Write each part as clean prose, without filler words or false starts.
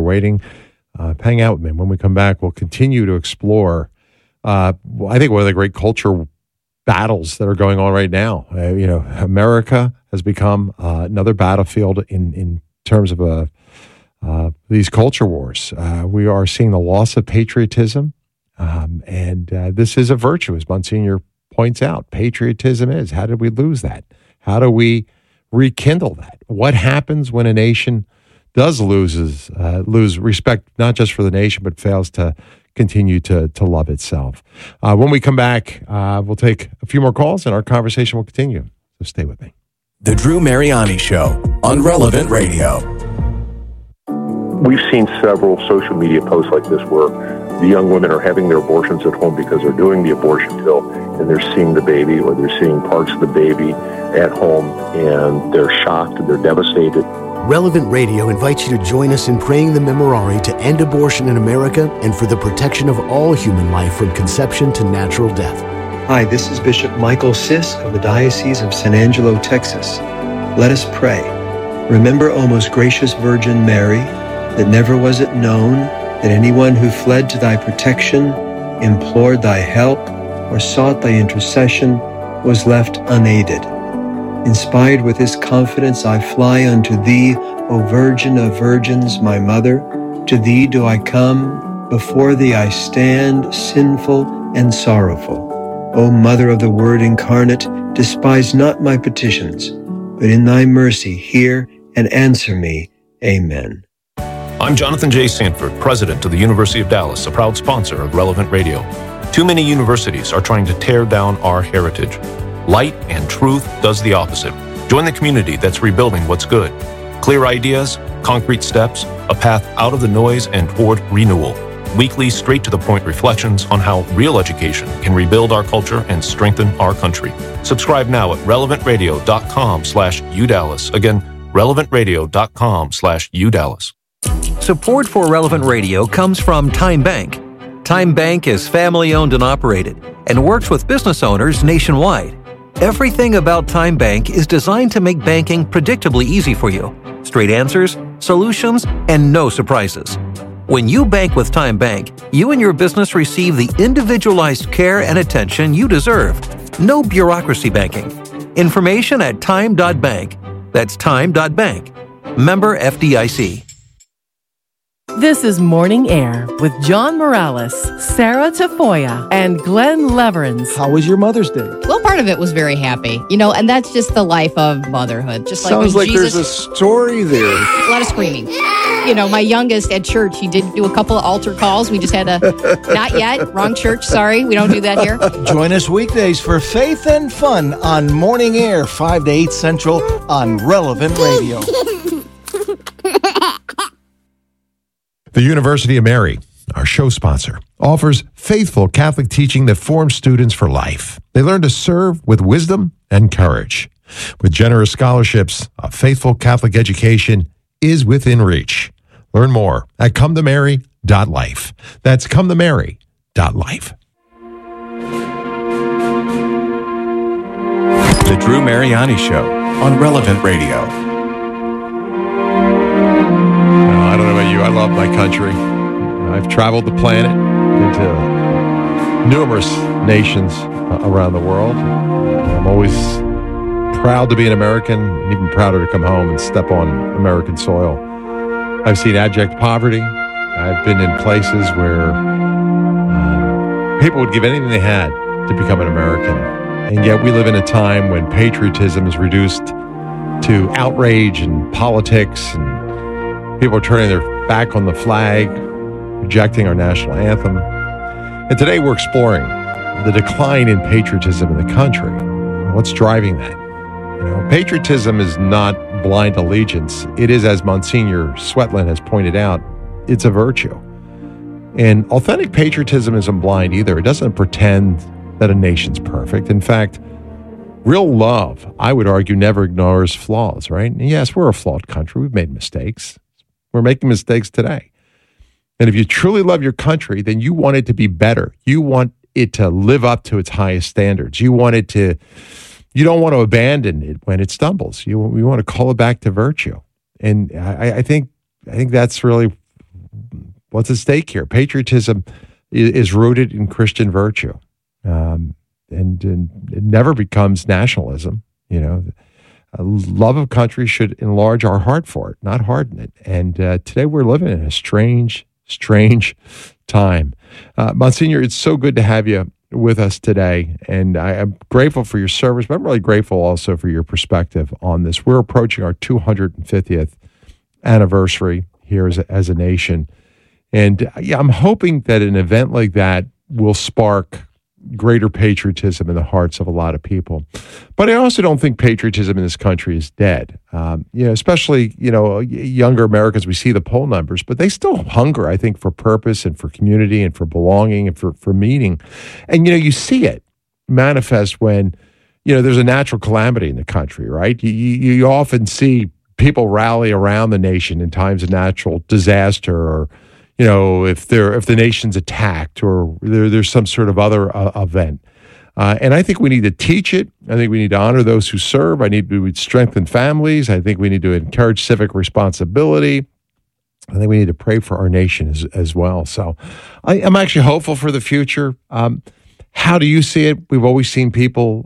waiting, hang out with me. When we come back, we'll continue to explore, I think, one of the great culture battles that are going on right now. America has become another battlefield in terms of these culture wars. We are seeing the loss of patriotism, and this is a virtue, as Monsignor points out. Patriotism is. How did we lose that? How do we rekindle that? What happens when a nation does lose respect, not just for the nation, but fails to continue to love itself? When we come back, we'll take a few more calls and our conversation will continue. So stay with me. The Drew Mariani Show on Relevant Radio. We've seen several social media posts like this where the young women are having their abortions at home because they're doing the abortion pill and they're seeing the baby or they're seeing parts of the baby at home and they're shocked and they're devastated. Relevant Radio invites you to join us in praying the Memorare to end abortion in America and for the protection of all human life from conception to natural death. Hi, this is Bishop Michael Sisk of the Diocese of San Angelo, Texas. Let us pray. Remember, O most gracious Virgin Mary, that never was it known that anyone who fled to thy protection, implored thy help, or sought thy intercession was left unaided. Inspired with this confidence, I fly unto thee, O Virgin of Virgins, my Mother. To thee do I come, before thee I stand, sinful and sorrowful. O Mother of the Word incarnate, despise not my petitions, but in thy mercy hear and answer me. Amen. I'm Jonathan J. Sanford, president of the University of Dallas, a proud sponsor of Relevant Radio. Too many universities are trying to tear down our heritage. Light and truth does the opposite. Join the community that's rebuilding what's good. Clear ideas, concrete steps, a path out of the noise and toward renewal. Weekly, straight-to-the-point reflections on how real education can rebuild our culture and strengthen our country. Subscribe now at relevantradio.com/UDallas. Again, relevantradio.com/UDallas. Support for Relevant Radio comes from Time Bank. Time Bank is family-owned and operated and works with business owners nationwide. Everything about Time Bank is designed to make banking predictably easy for you. Straight answers, solutions, and no surprises. When you bank with Time Bank, you and your business receive the individualized care and attention you deserve. No bureaucracy banking. Information at time.bank. That's time.bank. Member FDIC. This is Morning Air with John Morales, Sarah Tafoya, and Glenn Leverins. How was your Mother's Day? Well, part of it was very happy. And that's just the life of motherhood. Just Sounds like Jesus, there's a story there. A lot of screaming. My youngest at church, he did do a couple of altar calls. We just had not yet, wrong church, sorry. We don't do that here. Join us weekdays for Faith and Fun on Morning Air, 5 to 8 Central on Relevant Radio. The University of Mary, our show sponsor, offers faithful Catholic teaching that forms students for life. They learn to serve with wisdom and courage. With generous scholarships, a faithful Catholic education is within reach. Learn more at cometomary.life. That's cometomary.life. The Drew Mariani Show on Relevant Radio. I don't know about you. I love my country. I've traveled the planet, been to numerous nations around the world. I'm always proud to be an American, and even prouder to come home and step on American soil. I've seen abject poverty. I've been in places where people would give anything they had to become an American. And yet we live in a time when patriotism is reduced to outrage and politics, and people are turning their back on the flag, rejecting our national anthem. And today we're exploring the decline in patriotism in the country. What's driving that? Patriotism is not blind allegiance. It is, as Monsignor Swetland has pointed out, it's a virtue. And authentic patriotism isn't blind either. It doesn't pretend that a nation's perfect. In fact, real love, I would argue, never ignores flaws, right? And yes, we're a flawed country. We've made mistakes. We're making mistakes today. And if you truly love your country, then you want it to be better. You want it to live up to its highest standards. You don't want to abandon it when it stumbles. We want to call it back to virtue. And I think that's really What's at stake here? Patriotism is rooted in Christian virtue, and it never becomes nationalism. A love of country should enlarge our heart for it, not harden it. And today we're living in a strange time. Monsignor, it's so good to have you with us today, and I am grateful for your service, but I'm really grateful also for your perspective on this. We're approaching our 250th anniversary here as a nation, and I'm hoping that an event like that will spark greater patriotism in the hearts of a lot of people. But I also don't think patriotism in this country is dead. Especially, younger Americans, we see the poll numbers, but they still hunger, I think, for purpose and for community and for belonging and for meaning. And, you see it manifest when, there's a natural calamity in the country, right? You often see people rally around the nation in times of natural disaster, or if the nation's attacked, or there's some sort of other event. And I think we need to teach it. I think we need to honor those who serve. We need to strengthen families. I think we need to encourage civic responsibility. I think we need to pray for our nation as well. So I'm actually hopeful for the future. How do you see it? We've always seen people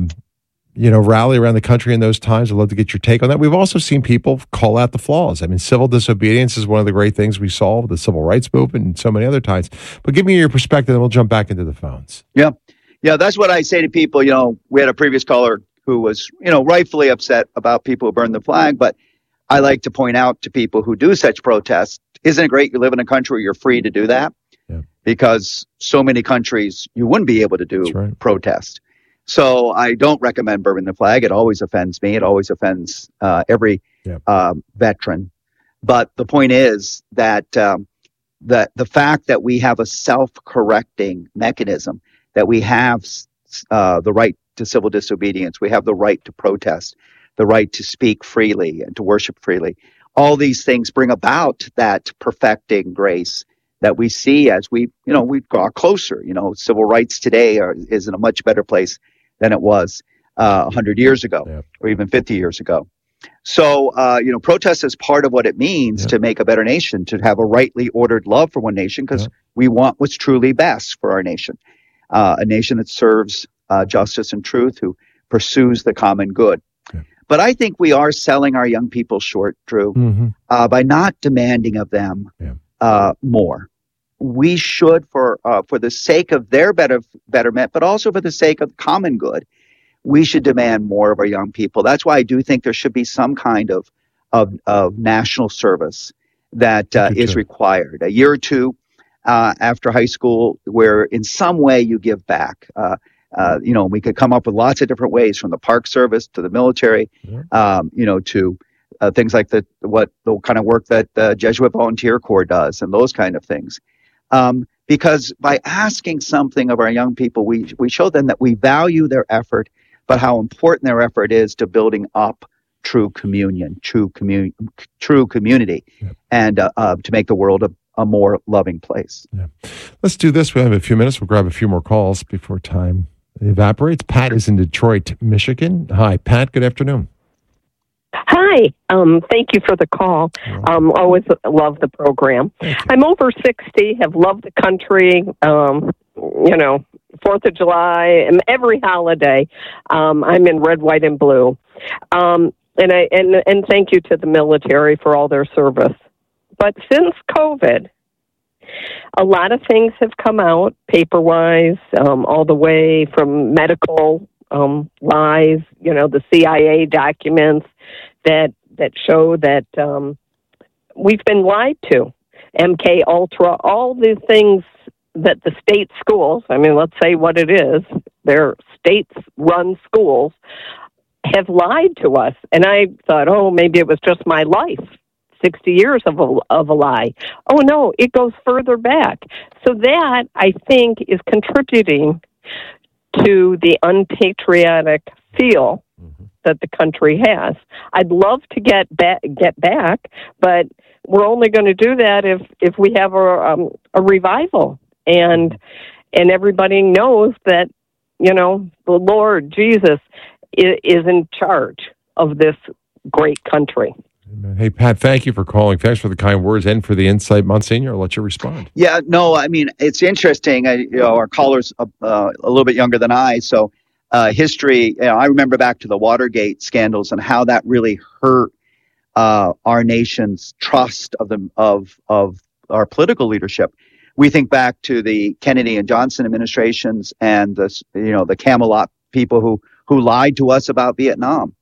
rally around the country in those times. I'd love to get your take on that. We've also seen people call out the flaws. I mean, civil disobedience is one of the great things we saw with the civil rights movement and so many other times. But give me your perspective, and we'll jump back into the phones. Yeah, that's what I say to people. We had a previous caller who was, rightfully upset about people who burn the flag. But I like to point out to people who do such protests, isn't it great you live in a country where you're free to do that? Yeah. Because so many countries you wouldn't be able to do protest. So I don't recommend burning the flag. It always offends me. It always offends every veteran. But the point is that the fact that we have a self-correcting mechanism, that we have the right to civil disobedience, we have the right to protest, the right to speak freely and to worship freely, all these things bring about that perfecting grace that we see as we draw closer. Civil rights today is in a much better place than it was 100 years ago, or even 50 years ago. So, protest is part of what it means to make a better nation, to have a rightly ordered love for one nation, because we want what's truly best for our nation, a nation that serves justice and truth, who pursues the common good. But I think we are selling our young people short, Drew, by not demanding of them more. We should, for the sake of their betterment, but also for the sake of common good, we should demand more of our young people. That's why I do think there should be some kind of national service that is required. A year or two after high school, where in some way you give back. We could come up with lots of different ways, from the Park Service to the military, to things like the kind of work that the Jesuit Volunteer Corps does, and those kind of things. Because by asking something of our young people, we show them that we value their effort, but how important their effort is to building up true communion, true community, and to make the world a more loving place. Yeah. Let's do this. We have a few minutes. We'll grab a few more calls before time evaporates. Pat is in Detroit, Michigan. Hi, Pat. Good afternoon. Hi. Thank you for the call. Always love the program. I'm over 60, have loved the country, 4th of July, and every holiday. I'm in red, white, and blue. And thank you to the military for all their service. But since COVID, a lot of things have come out paper-wise, all the way from medical lies, the CIA documents that show that we've been lied to. MK Ultra, all the things that the state schools, let's say what it is, they're state-run schools, have lied to us. And I thought, maybe it was just my life. 60 years of a lie. Oh, no, it goes further back. So that, I think, is contributing to the unpatriotic feel that the country has. I'd love to get back, but we're only going to do that if we have a revival. And everybody knows that, the Lord Jesus is in charge of this great country. Hey, Pat, thank you for calling. Thanks for the kind words and for the insight. Monsignor, I'll let you respond. Yeah, no, I mean, it's interesting. Our caller's a little bit younger than I, so history, I remember back to the Watergate scandals and how that really hurt our nation's trust of our political leadership. We think back to the Kennedy and Johnson administrations and the Camelot people who lied to us about Vietnam.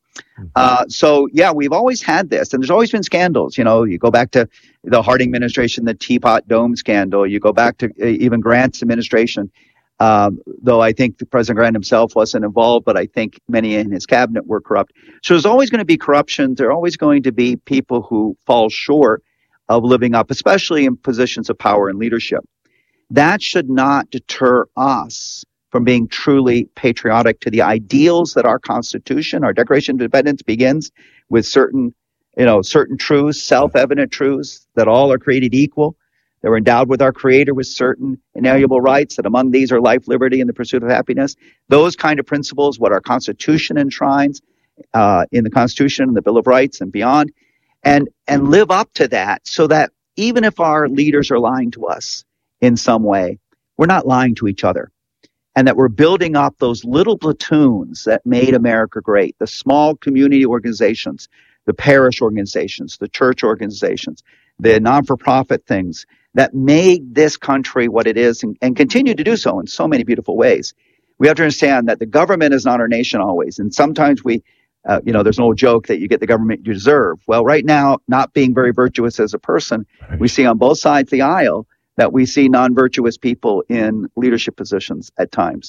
So yeah, we've always had this, and there's always been scandals. You go back to the Harding administration, the Teapot Dome scandal. You go back to even Grant's administration, though I think President Grant himself wasn't involved, but I think many in his cabinet were corrupt. So there's always going to be corruption. There are always going to be people who fall short of living up, especially in positions of power and leadership. That should not deter us from being truly patriotic to the ideals that our Constitution, our Declaration of Independence begins with certain truths, self-evident truths, that all are created equal, that we're endowed with our Creator with certain inalienable rights, that among these are life, liberty, and the pursuit of happiness. Those kind of principles, what our Constitution enshrines in the Constitution and the Bill of Rights and beyond, and live up to that, so that even if our leaders are lying to us in some way, we're not lying to each other. And that we're building up those little platoons that made America great, the small community organizations, the parish organizations, the church organizations, the non-for-profit things that made this country what it is and continue to do so in so many beautiful ways. We have to understand that the government is not our nation always. And sometimes there's an old joke that you get the government you deserve. Well, right now, not being very virtuous as a person, we see on both sides of the aisle that we see non-virtuous people in leadership positions at times.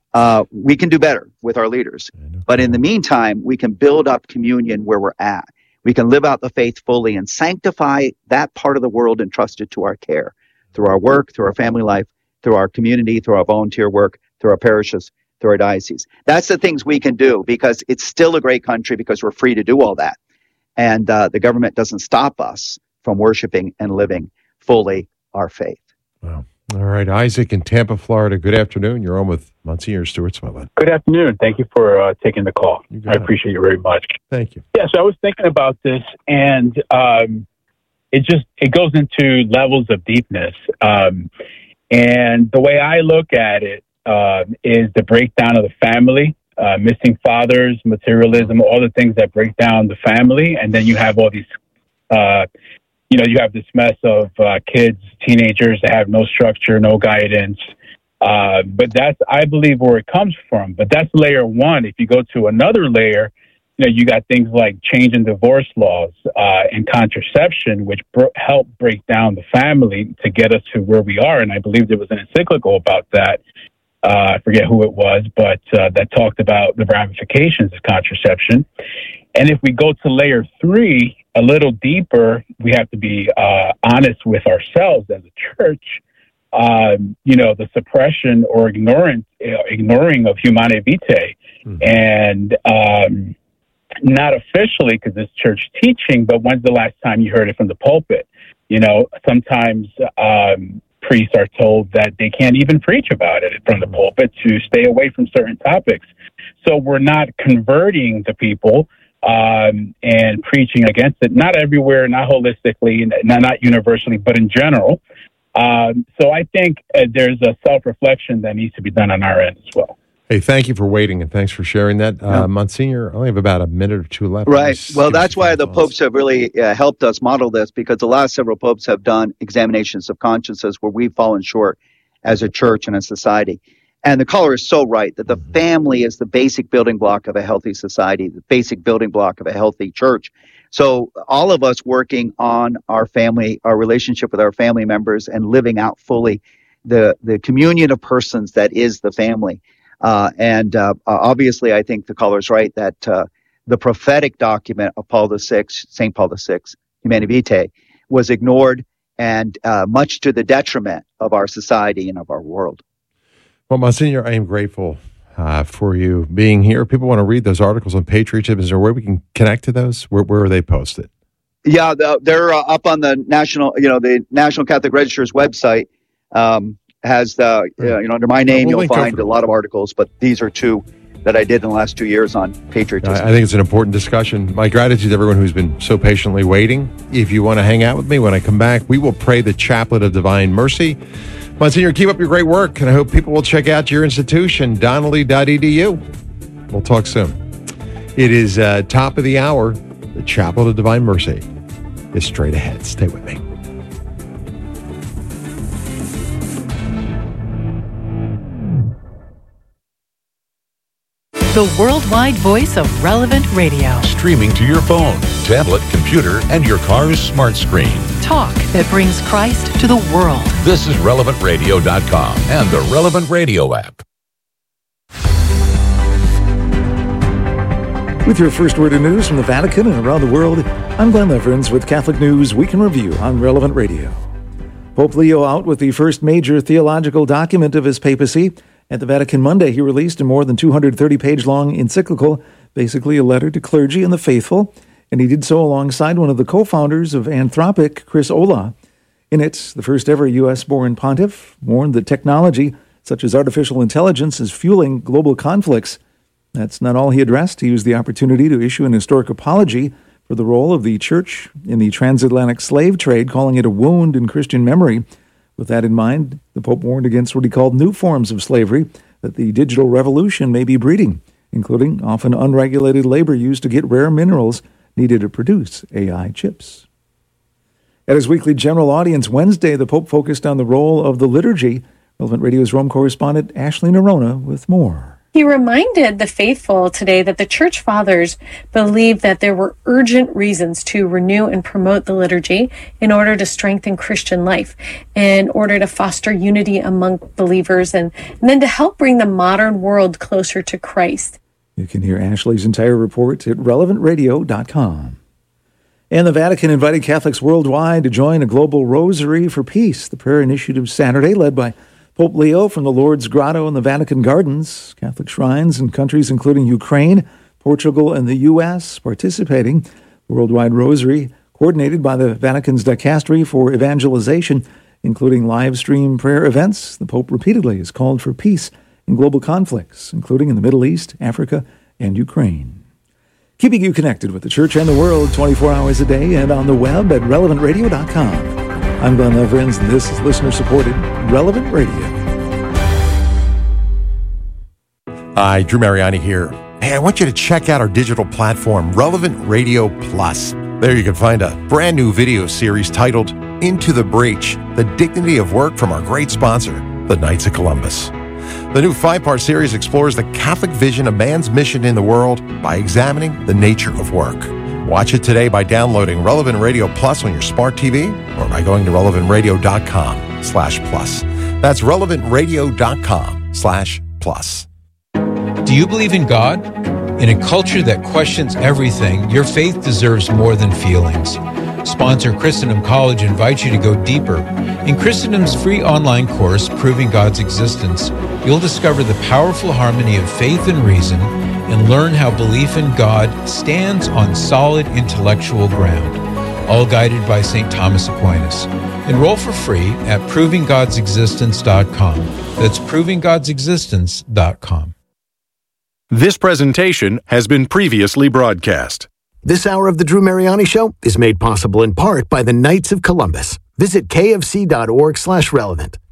We can do better with our leaders. But in the meantime, we can build up communion where we're at. We can live out the faith fully and sanctify that part of the world entrusted to our care through our work, through our family life, through our community, through our volunteer work, through our parishes, through our diocese. That's the things we can do, because it's still a great country because we're free to do all that. And the government doesn't stop us from worshiping and living fully our faith. Wow. All right, Isaac in Tampa, Florida. Good afternoon. You're on with Monsignor Stuart Swetland. Good afternoon. Thank you for taking the call. I appreciate you very much. Thank you. Yeah, so I was thinking about this, and it goes into levels of deepness. And the way I look at it is the breakdown of the family, missing fathers, materialism, all the things that break down the family, and then you have all these you have this mess of kids, teenagers that have no structure, no guidance. But that's, I believe, where it comes from. But that's layer one. If you go to another layer, you got things like change in divorce laws and contraception, which help break down the family to get us to where we are. And I believe there was an encyclical about that. I forget who it was, but that talked about the ramifications of contraception. And if we go to layer three, a little deeper, we have to be honest with ourselves as a church. The suppression or ignoring of Humanae Vitae, and not officially because it's church teaching, but when's the last time you heard it from the pulpit? Sometimes priests are told that they can't even preach about it from the pulpit to stay away from certain topics. So we're not converting the people and preaching against it, not everywhere, not holistically, not universally, but in general. So I think there's a self-reflection that needs to be done on our end as well. Hey, thank you for waiting, and thanks for sharing that. Monsignor, I only have about a minute or two left. Right. Well, that's why the popes have really helped us model this, because the last several popes have done examinations of consciences where we've fallen short as a church and a society. And the caller is so right that the family is the basic building block of a healthy society, the basic building block of a healthy church. So all of us working on our family, our relationship with our family members, and living out fully the communion of persons that is the family. Obviously, I think the caller's right that the prophetic document of St. Paul VI, Humanae Vitae, was ignored, and much to the detriment of our society and of our world. Well, Monsignor, I am grateful for you being here. People want to read those articles on patriotism. Is there a way we can connect to those? Where are they posted? Yeah, they're up on the the National Catholic Register's website. Has under my name, you'll find a lot of articles, but these are two that I did in the last 2 years on patriotism. I think it's an important discussion. My gratitude to everyone who's been so patiently waiting. If you want to hang out with me when I come back, we will pray the Chaplet of Divine Mercy. Monsignor, keep up your great work, and I hope people will check out your institution, donnelly.edu. We'll talk soon. It is top of the hour. The Chaplet of Divine Mercy is straight ahead. Stay with me. The worldwide voice of Relevant Radio. Streaming to your phone, tablet, computer, and your car's smart screen. Talk that brings Christ to the world. This is RelevantRadio.com and the Relevant Radio app. With your first word of news from the Vatican and around the world, I'm Glenn Leverins with Catholic News Week in Review on Relevant Radio. Pope Leo out with the first major theological document of his papacy. At the Vatican Monday, he released a more than 230-page-long encyclical, basically a letter to clergy and the faithful, and he did so alongside one of the co-founders of Anthropic, Chris Olah. In it, the first-ever U.S.-born pontiff warned that technology, such as artificial intelligence, is fueling global conflicts. That's not all he addressed. He used the opportunity to issue an historic apology for the role of the Church in the transatlantic slave trade, calling it a wound in Christian memory. With that in mind, the Pope warned against what he called new forms of slavery that the digital revolution may be breeding, including often unregulated labor used to get rare minerals needed to produce AI chips. At his weekly general audience Wednesday, the Pope focused on the role of the liturgy. Relevant Radio's Rome correspondent Ashley Nerona with more. He reminded the faithful today that the Church Fathers believed that there were urgent reasons to renew and promote the liturgy in order to strengthen Christian life, in order to foster unity among believers, and then to help bring the modern world closer to Christ. You can hear Ashley's entire report at relevantradio.com. And the Vatican invited Catholics worldwide to join a global rosary for peace, the prayer initiative Saturday led by Pope Leo from the Lourdes Grotto and the Vatican Gardens. Catholic shrines in countries including Ukraine, Portugal, and the U.S. participating. The Worldwide Rosary, coordinated by the Vatican's Dicastery for Evangelization, including live stream prayer events. The Pope repeatedly has called for peace in global conflicts, including in the Middle East, Africa, and Ukraine. Keeping you connected with the Church and the world 24 hours a day and on the web at relevantradio.com. I'm Glenn Leverins, and this is listener-supported Relevant Radio. Hi, Drew Mariani here. Hey, I want you to check out our digital platform, Relevant Radio Plus. There you can find a brand new video series titled Into the Breach, The Dignity of Work from our great sponsor, the Knights of Columbus. The new 5-part series explores the Catholic vision of man's mission in the world by examining the nature of work. Watch it today by downloading Relevant Radio Plus on your smart TV or by going to relevantradio.com/plus. That's relevantradio.com/plus. Do you believe in God? In a culture that questions everything, your faith deserves more than feelings. Sponsor Christendom College invites you to go deeper. In Christendom's free online course, Proving God's Existence, you'll discover the powerful harmony of faith and reason and learn how belief in God stands on solid intellectual ground, all guided by St. Thomas Aquinas. Enroll for free at ProvingGod'sExistence.com. That's ProvingGod'sExistence.com. This presentation has been previously broadcast. This hour of the Drew Mariani Show is made possible in part by the Knights of Columbus. Visit kfc.org/relevant.